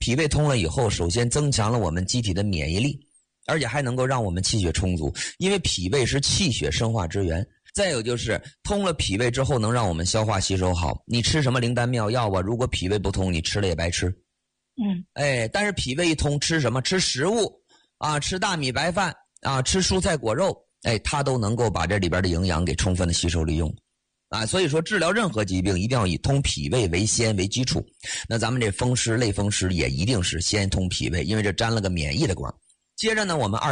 脾胃通了以后，首先增强了我们机体的免疫力，而且还能够让我们气血充足，因为脾胃是气血生化之源。再有就是通了脾胃之后，能让我们消化吸收好。你吃什么灵丹妙药啊？如果脾胃不通，你吃了也白吃。但是脾胃一通，吃什么？吃食物啊，吃大米白饭啊，吃蔬菜果肉，它都能够把这里边的营养给充分的吸收利用。所以说治疗任何疾病一定要以通脾胃为先为基础。那咱们这风湿类风湿也一定是先通脾胃，因为这沾了个免疫的光。接着呢，我们